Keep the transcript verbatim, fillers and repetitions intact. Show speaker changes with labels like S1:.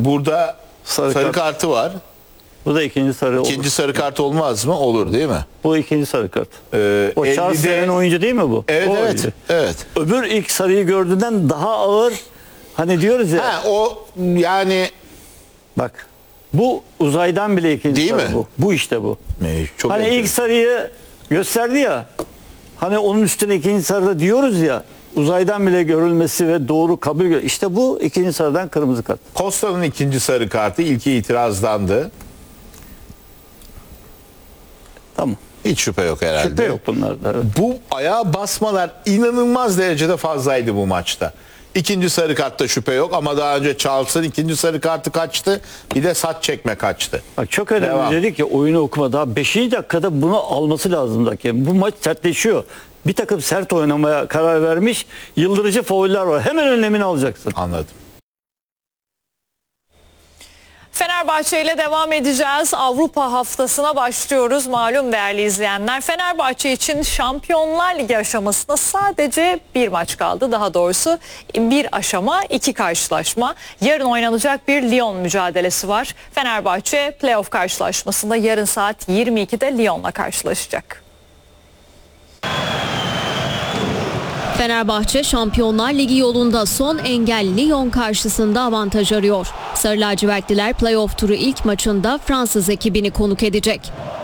S1: burada sarı,
S2: Sarı
S1: sarı
S2: kart.
S1: kartı var.
S2: Bu da ikinci sarı olur.
S1: İkinci sarı kart olmaz mı? Olur değil mi?
S2: Bu ikinci sarı kart.
S1: Ee,
S2: O Charles
S1: ellide
S2: denen oyuncu değil mi bu?
S1: Evet
S2: O
S1: evet.
S2: oyuncu.
S1: Evet.
S2: Öbür ilk sarıyı gördüğünden daha ağır. Hani diyoruz ya.
S1: Ha o yani
S2: Bak. Bu uzaydan bile ikinci
S1: Değil
S2: sarı
S1: mi?
S2: bu. Bu işte bu.
S1: e, çok
S2: Hani ilk
S1: enteresan.
S2: sarıyı gösterdi ya. Hani onun üstüne ikinci sarıda diyoruz ya. Uzaydan bile görülmesi ve doğru kabul gö- İşte bu ikinci sarıdan kırmızı kart.
S1: Costa'nın ikinci sarı kartı ilki itirazdandı.
S2: Tamam.
S1: Hiç şüphe yok herhalde.
S2: Şüphe yok bunlarda. Evet.
S1: Bu ayağa basmalar inanılmaz derecede fazlaydı bu maçta. İkinci sarı kartta şüphe yok ama daha önce Charles'ın ikinci sarı kartı kaçtı. Bir de saç çekme kaçtı.
S2: Bak çok önemli
S1: Devam.
S2: dedik ki oyunu okuma daha beşinci dakikada bunu alması lazım hakem. Bu maç sertleşiyor. Bir takım sert oynamaya karar vermiş. Yıldırıcı fauller var. Hemen önlemini alacaksın.
S1: Anladım.
S3: Fenerbahçe ile devam edeceğiz. Avrupa haftasına başlıyoruz. Malum değerli izleyenler. Fenerbahçe için Şampiyonlar Ligi aşamasında sadece bir maç kaldı. Daha doğrusu bir aşama, iki karşılaşma. Yarın oynanacak bir Lyon mücadelesi var. Fenerbahçe playoff karşılaşmasında yarın saat yirmi ikide Lyon'la karşılaşacak.
S4: Fenerbahçe Şampiyonlar Ligi yolunda son engel Lyon karşısında avantaj arıyor. Sarı lacivertliler playoff turu ilk maçında Fransız ekibini konuk edecek.